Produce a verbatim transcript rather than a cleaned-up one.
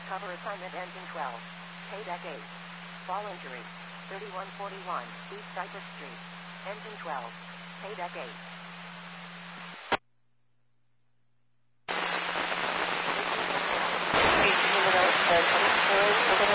Cover assignment engine twelve. Payback eight. Fall injury. thirty-one forty-one East Cypress Street. Engine twelve. Payback eight. Please,